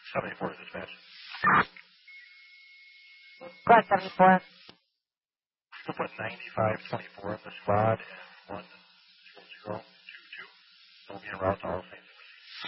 74 dispatch. Go ahead, 74. We'll put 9524 in the squad and 10022. We'll be en route to all